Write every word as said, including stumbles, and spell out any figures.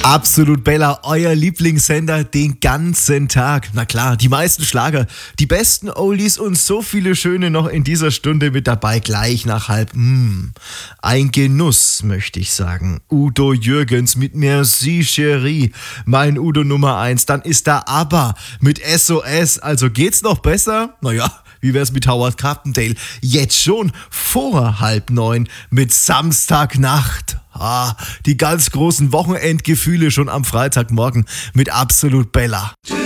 Absolut Bella, euer Lieblingssender den ganzen Tag. Na klar, die meisten Schlager, die besten Oldies und so viele schöne noch in dieser Stunde mit dabei, gleich nach halb. Mm, ein Genuss, möchte ich sagen. Udo Jürgens mit Merci Chérie, mein Udo Nummer eins. Dann ist da ABBA mit S O S. Also geht's noch besser? Naja, wie wär's mit Howard Carpendale? Jetzt schon vor halb neun mit Samstagnacht. Ah, die ganz großen Wochenendgefühle schon am Freitagmorgen mit Absolut Bella.